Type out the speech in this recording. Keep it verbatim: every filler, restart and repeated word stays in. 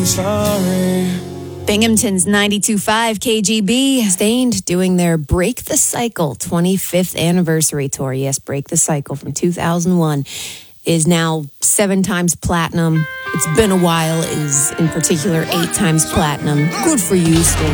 Sorry. Binghamton's ninety-two point five K G B, Stained, doing their Break the Cycle twenty-fifth anniversary tour. Yes, Break the Cycle from two thousand one is now seven times platinum. It's Been a While is, in particular, eight times platinum. Good for you, Stained.